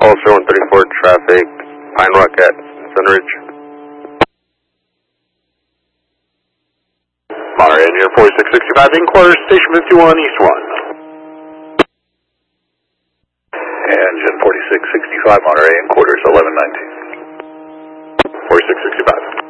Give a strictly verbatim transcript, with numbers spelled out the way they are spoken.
Pulsar one thirty-four, traffic, Pine Rock at Sunridge. Monterey Engineer forty-six sixty-five, in quarters, station fifty-one, east one. Engine forty-six sixty-five, Monterey, in quarters, eleven nineteen. forty-six sixty-five.